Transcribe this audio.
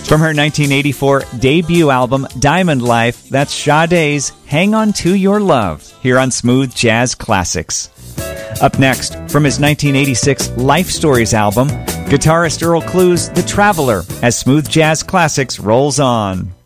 From her 1984 debut album, Diamond Life, that's Sade's Hang On To Your Love, here on Smooth Jazz Classics. Up next, from his 1986 Life Stories album, guitarist Earl Clues' The Traveler, as Smooth Jazz Classics rolls on.